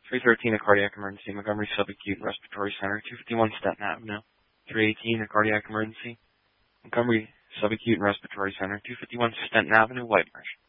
313, a cardiac emergency, Montgomery Subacute Respiratory Center, 251 Stanton Avenue. 318, a cardiac emergency, Montgomery Subacute Respiratory Center, 251 Stanton Avenue, White Marsh.